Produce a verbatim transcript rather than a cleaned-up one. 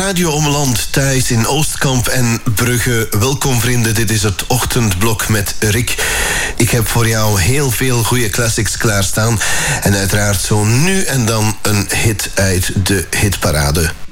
Radio Ommeland, thuis in Oostkamp en Brugge. Welkom vrienden, dit is het ochtendblok met Rick. Ik heb voor jou heel veel goede classics klaarstaan. En uiteraard zo nu en dan een hit uit de hitparade.